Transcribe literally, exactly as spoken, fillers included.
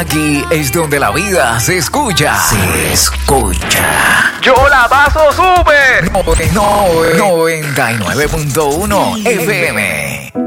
Aquí es donde la vida se escucha. Se escucha. ¡Yo la paso súper! No, no, noventa y nueve punto uno F M.